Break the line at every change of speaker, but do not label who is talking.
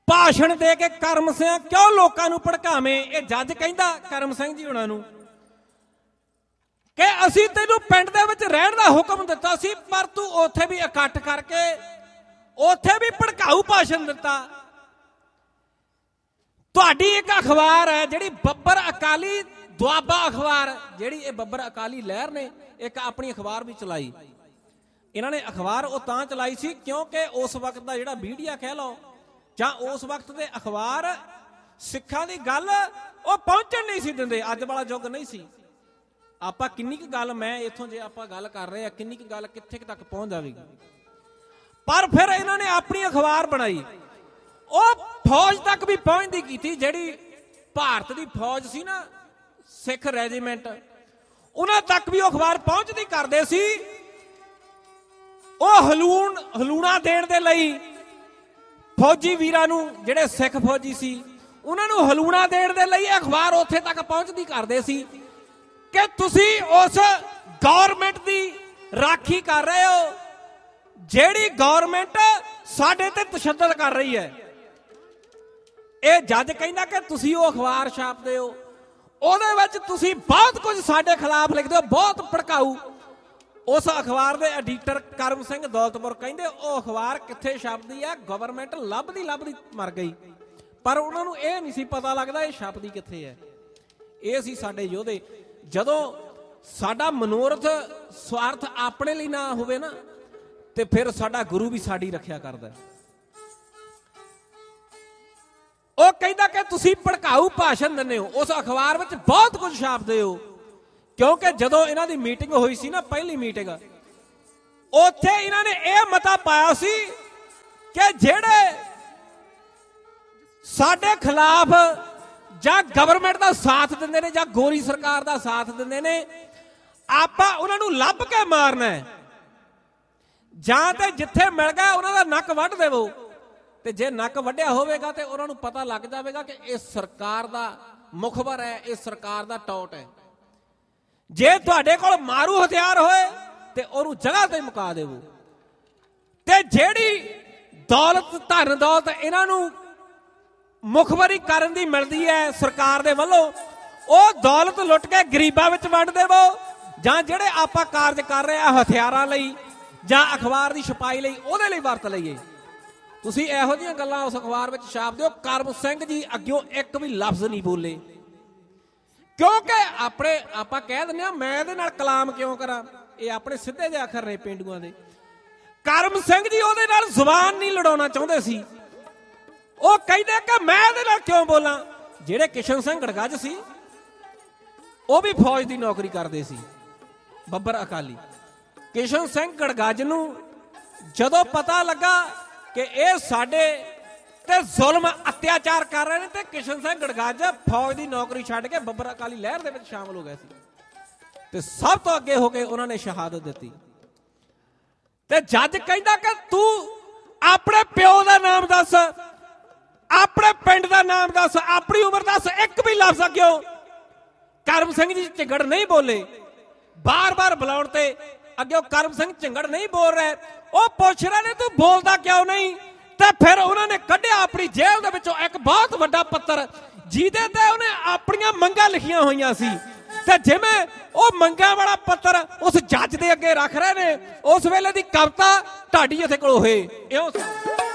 ਭਾਸ਼ਣ ਦੇ ਕੇ ਕਰਮ ਸਿੰਘ ਕਿਉਂ ਲੋਕਾਂ ਨੂੰ ਭੜਕਾਵੇਂ। ਇਹ ਜੱਜ ਕਹਿੰਦਾ ਕਰਮ ਸਿੰਘ ਜੀ ਉਹਨਾਂ ਨੂੰ ਕਿ ਅਸੀਂ ਤੈਨੂੰ ਪਿੰਡ ਦੇ ਵਿੱਚ ਰਹਿਣ ਦਾ ਹੁਕਮ ਦਿੱਤਾ ਸੀ, ਪਰ ਤੂੰ ਉੱਥੇ ਵੀ ਇਕੱਠ ਕਰਕੇ ਉੱਥੇ ਵੀ ਭੜਕਾਊ ਭਾਸ਼ਣ ਦਿੱਤਾ। ਤੁਹਾਡੀ ਇੱਕ ਅਖਬਾਰ ਹੈ ਜਿਹੜੀ ਬੱਬਰ ਅਕਾਲੀ ਦੁਆਬਾ ਅਖਬਾਰ, ਜਿਹੜੀ ਇਹ ਬੱਬਰ ਅਕਾਲੀ ਲਹਿਰ ਨੇ ਇੱਕ ਆਪਣੀ ਅਖਬਾਰ ਵੀ ਚਲਾਈ। ਇਹਨਾਂ ਨੇ ਅਖਬਾਰ ਉਹ ਤਾਂ ਚਲਾਈ ਸੀ ਕਿਉਂਕਿ ਉਸ ਵਕਤ ਦਾ ਜਿਹੜਾ ਮੀਡੀਆ ਕਹਿ ਲਓ ਜਾਂ ਉਸ ਵਕਤ ਦੇ ਅਖਬਾਰ ਸਿੱਖਾਂ ਦੀ ਗੱਲ ਉਹ ਪਹੁੰਚਣ ਨਹੀਂ ਸੀ ਦਿੰਦੇ। ਅੱਜ ਵਾਲਾ ਯੁੱਗ ਨਹੀਂ ਸੀ। ਆਪਾਂ ਕਿੰਨੀ ਕੁ ਗੱਲ, ਮੈਂ ਇੱਥੋਂ ਜੇ ਆਪਾਂ ਗੱਲ ਕਰ ਰਹੇ ਆ, ਕਿੰਨੀ ਕੁ ਗੱਲ ਕਿੱਥੇ ਤੱਕ ਪਹੁੰਚ ਜਾਵੇਗੀ। ਪਰ ਫਿਰ ਇਹਨਾਂ ਨੇ ਆਪਣੀ ਅਖਬਾਰ ਬਣਾਈ, ਉਹ ਫੌਜ ਤੱਕ ਵੀ ਪਹੁੰਚਦੀ ਕੀਤੀ। ਜਿਹੜੀ ਭਾਰਤ ਦੀ ਫੌਜ ਸੀ ਨਾ, ਸਿੱਖ ਰੈਜੀਮੈਂਟ, ਉਹਨਾਂ ਤੱਕ ਵੀ ਉਹ ਅਖਬਾਰ ਪਹੁੰਚਦੀ ਕਰਦੇ ਸੀ। ਉਹ ਹਲੂਣਾ ਦੇਣ ਦੇ ਲਈ ਫੌਜੀ ਵੀਰਾਂ ਨੂੰ, ਜਿਹੜੇ ਸਿੱਖ ਫੌਜੀ ਸੀ, ਉਹਨਾਂ ਨੂੰ ਹਲੂਣਾ ਦੇਣ ਦੇ ਲਈ ਅਖਬਾਰ ਉੱਥੇ ਤੱਕ ਪਹੁੰਚਦੀ ਕਰਦੇ ਸੀ ਕਿ ਤੁਸੀਂ ਉਸ ਗੌਰਮੈਂਟ ਦੀ ਰਾਖੀ ਕਰ ਰਹੇ ਹੋ ਜਿਹੜੀ ਗੌਰਮੈਂਟ ਸਾਡੇ ਤੇ ਤਸ਼ੱਦਦ ਕਰ ਰਹੀ ਹੈ। ਇਹ ਜੱਜ ਕਹਿੰਦਾ ਕਿ ਤੁਸੀਂ ਉਹ ਅਖਬਾਰ ਛਾਪਦੇ ਹੋ, ਉਹਦੇ ਵਿੱਚ ਤੁਸੀਂ ਬਹੁਤ ਕੁਝ ਸਾਡੇ ਖਿਲਾਫ ਲਿਖਦੇ ਹੋ, ਬਹੁਤ ਭੜਕਾਊ। ਉਸ ਅਖਬਾਰ ਦੇ ਐਡੀਟਰ ਕਰਮ ਸਿੰਘ ਦੌਲਤਪੁਰ ਕਹਿੰਦੇ ਉਹ ਅਖਬਾਰ ਕਿੱਥੇ ਛਪਦੀ ਆ, ਗਵਰਨਮੈਂਟ ਲੱਭਦੀ ਮਰ ਗਈ। ਪਰ ਉਹਨਾਂ ਨੂੰ ਇਹ ਨਹੀਂ ਸੀ ਪਤਾ ਲੱਗਦਾ ਇਹ ਛਪਦੀ ਕਿੱਥੇ ਹੈ। ਇਹ ਸੀ ਸਾਡੇ ਯੋਧੇ। ਜਦੋਂ ਸਾਡਾ ਮਨੋਰਥ ਸਵਾਰਥ ਆਪਣੇ ਲਈ ਨਾ ਹੋਵੇ ਨਾ, ਤੇ ਫਿਰ ਸਾਡਾ ਗੁਰੂ ਵੀ ਸਾਡੀ ਰੱਖਿਆ ਕਰਦਾ। ਉਹ ਕਹਿੰਦਾ ਕਿ ਤੁਸੀਂ ਭੜਕਾਊ ਭਾਸ਼ਣ ਦਿੰਦੇ ਹੋ, ਉਸ ਅਖਬਾਰ ਵਿੱਚ ਬਹੁਤ ਕੁਝ ਛਾਪਦੇ ਹੋ। ਕਿਉਂਕਿ ਜਦੋਂ ਇਹਨਾਂ ਦੀ ਮੀਟਿੰਗ ਹੋਈ ਸੀ ਨਾ, ਪਹਿਲੀ ਮੀਟਿੰਗ, ਉੱਥੇ ਇਹਨਾਂ ਨੇ ਇਹ ਮਤਾ ਪਾਇਆ ਸੀ ਕਿ ਜਿਹੜੇ ਸਾਡੇ ਖਿਲਾਫ ਜਾਂ ਗਵਰਨਮੈਂਟ ਦਾ ਸਾਥ ਦਿੰਦੇ ਨੇ ਜਾਂ ਗੋਰੀ ਸਰਕਾਰ ਦਾ ਸਾਥ ਦਿੰਦੇ ਨੇ, ਆਪਾਂ ਉਹਨਾਂ ਨੂੰ ਲੱਭ ਕੇ ਮਾਰਨਾ ਹੈ, ਜਾਂ ਤੇ ਜਿੱਥੇ ਮਿਲ ਗਿਆ ਉਹਨਾਂ ਦਾ ਨੱਕ ਵੱਢ ਦੇਵੋ। ਤੇ ਜੇ ਨੱਕ ਵੱਢਿਆ ਹੋਵੇਗਾ ਤੇ ਉਹਨਾਂ ਨੂੰ ਪਤਾ ਲੱਗ ਜਾਵੇਗਾ ਕਿ ਇਹ ਸਰਕਾਰ ਦਾ ਮੁਖਬਰ ਹੈ, ਇਹ ਸਰਕਾਰ ਦਾ ਟੌਟ ਹੈ। ਜੇ ਤੁਹਾਡੇ ਕੋਲ ਮਾਰੂ ਹਥਿਆਰ ਹੋਏ ਤੇ ਉਹਨੂੰ ਜਗ੍ਹਾ ਤੇ ਮੁਕਾ ਦੇਵੋ। ਤੇ ਜਿਹੜੀ ਦੌਲਤ, ਧਨ ਦੌਲਤ ਇਹਨਾਂ ਨੂੰ ਮੁਖਬਰੀ ਕਰਨ ਦੀ ਮਿਲਦੀ ਹੈ ਸਰਕਾਰ ਦੇ ਵੱਲੋਂ, ਉਹ ਦੌਲਤ ਲੁੱਟ ਕੇ ਗਰੀਬਾਂ ਵਿੱਚ ਵੰਡ ਦੇਵੋ, ਜਾਂ ਜਿਹੜੇ ਆਪਾਂ ਕਾਰਜ ਕਰ ਰਹੇ ਆ ਹਥਿਆਰਾਂ ਲਈ ਜਾਂ ਅਖਬਾਰ ਦੀ ਛਪਾਈ ਲਈ, ਉਹਦੇ ਲਈ ਵਰਤ ਲਈਏ। ਤੁਸੀਂ ਇਹੋ ਜਿਹੀਆਂ ਗੱਲਾਂ ਉਸ ਅਖਬਾਰ ਵਿੱਚ ਛਾਪ ਦਿਓ। ਕਰਮ ਸਿੰਘ ਜੀ ਅੱਗਿਓਂ ਇੱਕ ਵੀ ਲਫ਼ਜ਼ ਨਹੀਂ ਬੋਲੇ, ਕਿਉਂਕਿ ਆਪਾਂ ਕਹਿ ਦਿੰਦੇ ਆ ਮੈਂ ਇਹਦੇ ਨਾਲ ਕਲਾਮ ਕਿਉਂ ਕਰਾਂ, ਇਹ ਆਪਣੇ ਸਿੱਧੇ ਜਿਹੇ ਅੱਖਰ ਨੇ ਪੇਂਡੂਆਂ ਦੇ। ਕਰਮ ਸਿੰਘ ਜੀ ਉਹਦੇ ਨਾਲ ਜ਼ੁਬਾਨ ਨਹੀਂ ਲੜਾਉਣਾ ਚਾਹੁੰਦੇ ਸੀ। ਉਹ ਕਹਿੰਦੇ ਕਿ ਮੈਂ ਇਹਦੇ ਨਾਲ ਕਿਉਂ ਬੋਲਾਂ। ਜਿਹੜੇ ਕਿਸ਼ਨ ਸਿੰਘ ਗੜਗੱਜ ਸੀ, ਉਹ ਵੀ ਫੌਜ ਦੀ ਨੌਕਰੀ ਕਰਦੇ ਸੀ, ਬੱਬਰ ਅਕਾਲੀ। ਕਿਸ਼ਨ ਸਿੰਘ ਗੜਗੱਜ ਨੂੰ ਜਦੋਂ ਪਤਾ ਲੱਗਾ ਕਿ ਇਹ ਸਾਡੇ ਤੇ ਜ਼ੁਲਮ ਅਤਿਆਚਾਰ ਕਰ ਰਹੇ ਨੇ, ਤੇ ਕਿਸ਼ਨ ਸਿੰਘ ਗੜਗੱਜ ਫੌਜ ਦੀ ਨੌਕਰੀ ਛੱਡ ਕੇ ਬੱਬਰ ਅਕਾਲੀ ਲਹਿਰ ਦੇ ਵਿੱਚ ਸ਼ਾਮਲ ਹੋ ਗਏ ਸੀ, ਤੇ ਸਭ ਤੋਂ ਅੱਗੇ ਹੋ ਕੇ ਉਹਨਾਂ ਨੇ ਸ਼ਹਾਦਤ ਦਿੱਤੀ। ਤੇ ਜੱਜ ਕਹਿੰਦਾ ਕਿ ਤੂੰ ਆਪਣੇ ਪਿਓ ਦਾ ਨਾਮ ਦੱਸ, ਆਪਣੇ ਪਿੰਡ ਦਾ ਨਾਮ ਦੱਸ, ਆਪਣੀ ਉਮਰ ਦੱਸ, ਇੱਕ ਵੀ ਲਫ਼ਜ਼ ਕਿਉਂ। ਕਰਮ ਸਿੰਘ ਜੀ ਝਿੰਗੜ ਨਹੀਂ ਬੋਲੇ। ਬਾਰ-ਬਾਰ ਬੁਲਾਉਣ ਤੇ ਅੱਗੇ ਕਰਮ ਸਿੰਘ ਝਿੰਗੜ ਨਹੀਂ ਬੋਲ ਰਹੇ। ਉਹ ਪੁੱਛ ਰਹੇ ਨੇ ਤੂੰ ਬੋਲਦਾ ਕਿਉਂ ਨਹੀਂ। ਤੇ ਫਿਰ ਉਹਨਾਂ ਨੇ ਕੱਢਿਆ ਆਪਣੀ ਜੇਬ ਦੇ ਵਿੱਚੋਂ ਇੱਕ ਬਹੁਤ ਵੱਡਾ ਪੱਤਰ, ਜਿਹਦੇ ਤੇ ਉਹਨੇ ਆਪਣੀਆਂ ਮੰਗਾਂ ਲਿਖੀਆਂ ਹੋਈਆਂ ਸੀ। ਤੇ ਜਿਵੇਂ ਉਹ ਮੰਗਾਂ ਵਾਲਾ ਪੱਤਰ ਉਸ ਜੱਜ ਦੇ ਅੱਗੇ ਰੱਖ ਰਹੇ ਨੇ, ਉਸ ਵੇਲੇ ਦੀ ਕਵਿਤਾ ਢਾਡੀ ਇੱਥੇ ਕੋਲ ਹੋਏ ਇਉਂ